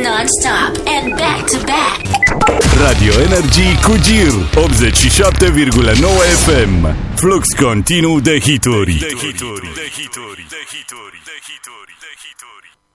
non-stop and back-to-back. Radio Energy cu Gir 87,9 FM. Flux continuu de hituri.